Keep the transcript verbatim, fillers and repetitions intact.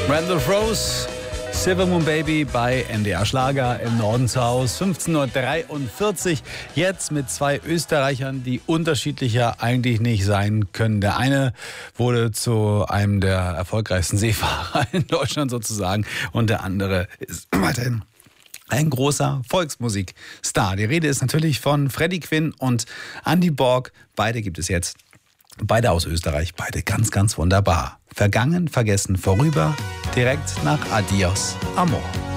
Randall Rose, Silver Moon Baby bei N D R Schlager im Norden zu Hause. fünfzehn Uhr dreiundvierzig. Jetzt mit zwei Österreichern, die unterschiedlicher eigentlich nicht sein können. Der eine wurde zu einem der erfolgreichsten Seefahrer in Deutschland sozusagen und der andere ist weiterhin ein großer Volksmusikstar. Die Rede ist natürlich von Freddie Quinn und Andy Borg. Beide gibt es jetzt. Beide aus Österreich, beide ganz, ganz wunderbar. Vergangen, vergessen, vorüber, direkt nach Adios, Amor.